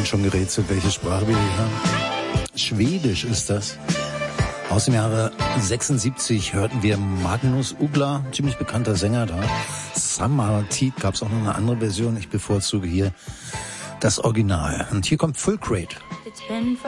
vorhin schon gerätselt, welche Sprache wir hier hören. Schwedisch ist das. Aus dem Jahre 76 hörten wir Magnus Uggla, ziemlich bekannter Sänger da. Summertid gab es auch noch eine andere Version. Ich bevorzuge hier das Original. Und hier kommt Full Crate.